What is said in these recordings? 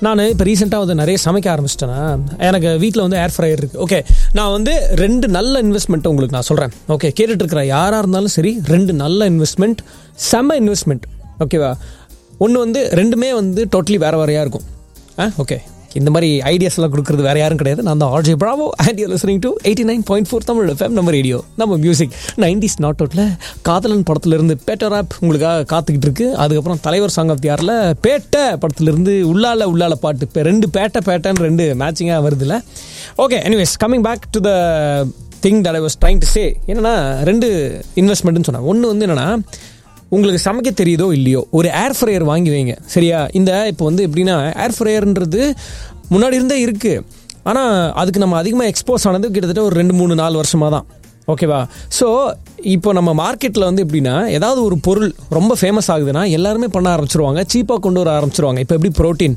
நான் இப்போ ரீசெண்டாக வந்து நிறைய சமைக்க ஆரம்பிச்சிட்டேன்னா எனக்கு வீட்டில் வந்து ஏர் ஃப்ரையர் இருக்குது. ஓகே, நான் வந்து 2 நல்ல இன்வெஸ்ட்மெண்ட்டை உங்களுக்கு நான் சொல்கிறேன். ஓகே, கேட்டுட்டு இருக்கிற யாராக இருந்தாலும் சரி, 2 நல்ல இன்வெஸ்ட்மெண்ட், செம்ம இன்வெஸ்ட்மெண்ட். ஓகேவா? ஒன்று வந்து 2மே வந்து டோட்டலி வேறு வேறையாக இருக்கும். ஓகே, இந்த மாதிரி ஐடியாஸ் எல்லாம் கொடுக்குறது வேற யாரும் கிடையாது. நான் தான் RJ Bravo and you're listening to 89.4 Tamil FM, நம்ம ரேடியோ, நம்ம மியூசிக். 90s நாட் அவுட்ல காதலன் படத்துலேருந்து பேட்டர் ஆப் உங்களுக்காக காத்துக்கிட்டு இருக்கு. அதுக்கப்புறம் தலைவர் சாங் ஆஃப் தி ஆர்ல பேட்டை படத்துலேருந்து உள்ளால பாட்டு. இப்போ 2 பேட்டன்னு 2 மேட்சிங்காக வருதுல்ல. Okay, anyways, coming back to the thing that I was trying to say. என்னன்னா 2 இன்வெஸ்ட்மெண்ட்னு சொன்னேன். ஒன்று வந்து என்னன்னா, உங்களுக்கு சமைக்க தெரியுதோ இல்லையோ, ஒரு ஏர் ஃப்ரையர் வாங்கி வைங்க. சரியா? இந்த இப்போ வந்து எப்படின்னா, ஏர் ஃப்ரையர்ன்றது முன்னாடி இருந்தே இருக்குது. ஆனால் அதுக்கு நம்ம அதிகமாக எக்ஸ்போஸ் ஆனது கிட்டத்தட்ட ஒரு 2-3-4 வருஷமாக தான். ஓகேவா? ஸோ இப்போ நம்ம மார்க்கெட்டில் வந்து எப்படின்னா, ஏதாவது ஒரு பொருள் ரொம்ப ஃபேமஸ் ஆகுதுன்னா எல்லாருமே பண்ண ஆரம்பிச்சிருவாங்க, சீப்பாக கொண்டு வர ஆரம்பிச்சிருவாங்க. இப்போ எப்படி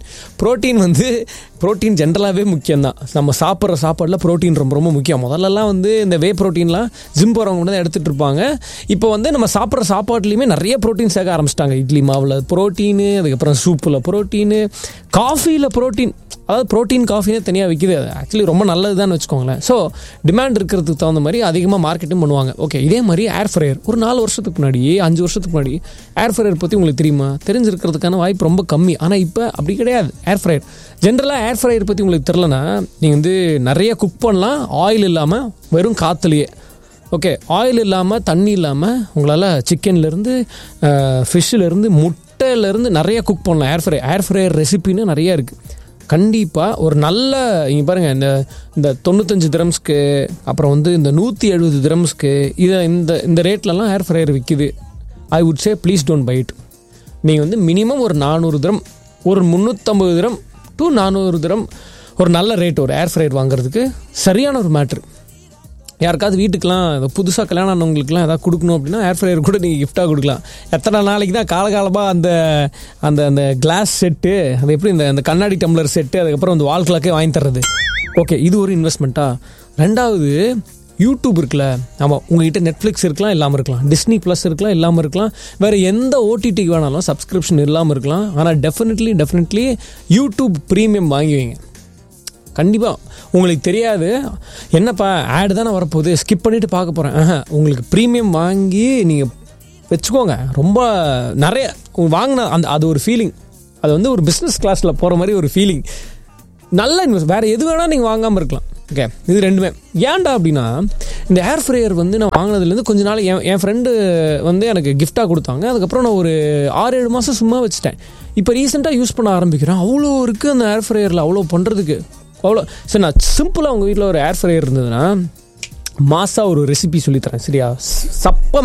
ப்ரோட்டீன் ஜென்ரலாகவே முக்கியம்தான். நம்ம சாப்பிட்ற சாப்பாடில் ப்ரோட்டீன் ரொம்ப ரொம்ப முக்கியம். முதல்லலாம் வந்து இந்த வே ப்ரோட்டீன்லாம் ஜிம் போகிறவங்க கூட தான் எடுத்துகிட்டு இருப்பாங்க. இப்போ வந்து நம்ம சாப்பிட்ற சாப்பாட்லேயுமே நிறைய ப்ரோட்டீன் சேர்க்க ஆரம்பிச்சிட்டாங்க. இட்லி மாவில் ப்ரோட்டீனு, அதுக்கப்புறம் சூப்பில் ப்ரோட்டீனு, காஃபியில் ப்ரோட்டீன். அதாவது ப்ரோட்டீன் காஃபினே தனியாக விற்கிது. ஆக்சுவலி ரொம்ப நல்லது தான் வச்சுக்கோங்களேன். ஸோ டிமாண்ட் இருக்கிறதுக்கு தகுந்த மாதிரி அதிகமாக மார்க்கெட்டும் பண்ணுவாங்க. ஓகே, இதே மாதிரி ஏர் ஃப்ரையர் ஒரு 4 வருஷத்துக்கு முன்னாடி, 5 வருஷத்துக்கு முன்னாடி ஏர் ஃப்ரையர் பற்றி உங்களுக்கு தெரியுமா? தெரிஞ்சிருக்கிறதுக்கான வாய்ப்பு ரொம்ப கம்மி. ஆனால் இப்போ அப்படி கிடையாது. ஏர் ஃப்ரையர் ஜென்ரலாக ஏர் ஃப்ரையர் பற்றி உங்களுக்கு தெரிலனா, நீங்கள் வந்து நிறைய குக் பண்ணலாம் ஆயில் இல்லாமல், வெறும் காற்றுலையே. ஓகே, ஆயில் இல்லாமல், தண்ணி இல்லாமல் உங்களால் சிக்கன்லேருந்து, ஃபிஷ்ஷிலேருந்து, முட்டையிலேருந்து நிறைய குக் பண்ணலாம். ஏர் ஃப்ரையர் ரெசிபின்னு நிறைய இருக்குது. கண்டிப்பாக ஒரு நல்ல, இங்கே பாருங்கள், இந்த 95 திரம்ஸ்க்கு, அப்புறம் வந்து இந்த 170 திரம்ஸ்க்கு, இதை இந்த ரேட்லலாம் ஏர் ஃப்ரையர் விற்கிது. I would say please don't by it. நீங்கள் வந்து மினிமம் ஒரு 400 திரம், ஒரு 350 திரம் டு 400 திரம் ஒரு நல்ல ரேட் ஒரு ஏர் ஃப்ரையர் வாங்குறதுக்கு. சரியான ஒரு மேட்ரு. யாருக்காவது வீட்டுக்கெலாம் புதுசாக கல்யாணம் ஆனவங்களுக்குலாம் எதாவது கொடுக்கணும் அப்படின்னா ஏர் ஃப்ரையர் கூட நீங்கள் கிஃப்டாக கொடுக்கலாம். எத்தனை நாளைக்கு தான் காலகாலமாக அந்த அந்த அந்த கிளாஸ் செட்டு, அது எப்படி இந்த கண்ணாடி டம்ளர் செட்டு, அதுக்கப்புறம் அந்த வால் கிளாக்கே வாங்கி தர்றது. ஓகே, இது ஒரு இன்வெஸ்ட்மெண்ட்டா? 2வது, யூடியூப் இருக்குல்ல. ஆமாம், உங்கள்கிட்ட நெட்ஃப்ளிக்ஸ் இருக்கலாம், இல்லாமல் இருக்கலாம். டிஸ்னி ப்ளஸ் இருக்கலாம், இல்லாமல் இருக்கலாம். வேறு எந்த ஓடிடிக்கு வேணாலும் சப்ஸ்கிரிப்ஷன் இல்லாமல் இருக்கலாம். ஆனால் டெஃபினெட்லி யூடியூப் ப்ரீமியம் வாங்கி வைங்க. கண்டிப்பாக உங்களுக்கு தெரியாது, என்னப்பா ஆடு தானே வரப்போகுது, ஸ்கிப் பண்ணிவிட்டு பார்க்க போகிறேன். உங்களுக்கு ப்ரீமியம் வாங்கி நீங்கள் வச்சுக்கோங்க. ரொம்ப நிறைய வாங்கின அது ஒரு ஃபீலிங். அது வந்து ஒரு பிஸ்னஸ் கிளாஸில் போகிற மாதிரி ஒரு ஃபீலிங். நல்ல இன்வெஸ்ட். வேறு எது வேணால் நீங்கள் வாங்காமல் இருக்கலாம். ஓகே, இது 2மே. ஏன்டா அப்படின்னா, இந்த ஏர் ஃப்ரையர் வந்து நான் வாங்கினதுலேருந்து கொஞ்ச நாள் என் ஃப்ரெண்டு வந்து எனக்கு கிஃப்டாக கொடுத்தாங்க. அதுக்கப்புறம் நான் ஒரு 6-7 மாதம் சும்மா வச்சுட்டேன். இப்போ ரீசெண்டாக யூஸ் பண்ண ஆரம்பிக்கிறேன். அவ்வளோ இருக்குது அந்த ஏர் ஃப்ரையரில், அவ்வளோ பண்ணுறதுக்கு. அவ்வளோ சரி. நான் சிம்பிளாக உங்கள் வீட்டில் ஒரு ஏர் ஃப்ரையர் இருந்ததுன்னா மாசாக ஒரு ரெசிபி சொல்லித்தரேன். சரியா? சப்ப